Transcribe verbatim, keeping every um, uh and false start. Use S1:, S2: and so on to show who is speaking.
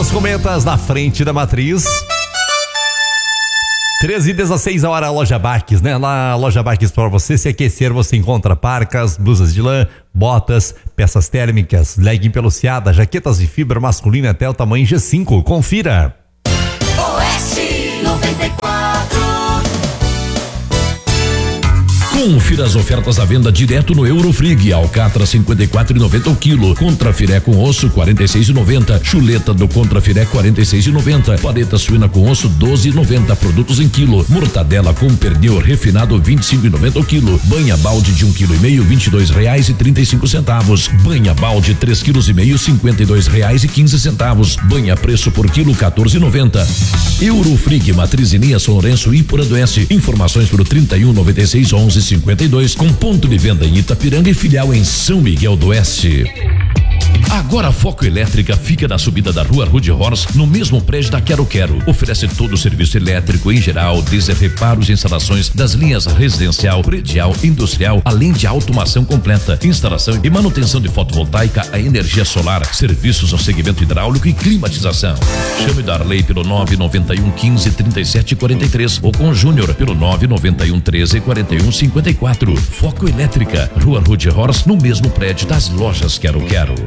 S1: Los Cometas, na frente da matriz. treze e dezesseis a hora, Loja Baques, né? Na Loja Baques, para você se aquecer, você encontra parcas, blusas de lã, botas, peças térmicas, legging peluciada, jaquetas de fibra masculina até o tamanho G cinco. Confira.
S2: Oeste noventa e quatro.
S3: Confira as ofertas à venda direto no Eurofrig. Alcatra cinquenta e quatro e noventa o quilo. Contrafilé com osso quarenta e seis e noventa. Chuleta do contrafilé quarenta e seis e noventa. Paleta suína com osso doze e noventa. Produtos em quilo. Mortadela com pernil refinado vinte e cinco e noventa o quilo. Banha balde de um quilo e meio vinte e dois reais e trinta e cinco centavos. Banha balde três quilos e meio cinquenta e dois reais e quinze centavos. Banha preço por quilo quatorze e noventa. Eurofrig, Matriz e Linha São Lourenço e Iporanduense. Informações pelo trinta e um noventa e seis onze cinquenta e dois, com ponto de venda em Itapiranga e filial em São Miguel do Oeste. Agora a Foco Elétrica fica na subida da rua Rude Horse, no mesmo prédio da Quero Quero. Oferece todo o serviço elétrico em geral, desde reparos e instalações das linhas residencial, predial, industrial, além de automação completa, instalação e manutenção de fotovoltaica a energia solar, serviços no segmento hidráulico e climatização. Chame Darley pelo nove nove um quinze trinta e sete quarenta e três ou com Júnior pelo nove nove um treze quarenta e um cinquenta e quatro. Foco Elétrica, rua Rude Horse, no mesmo prédio das lojas Quero Quero.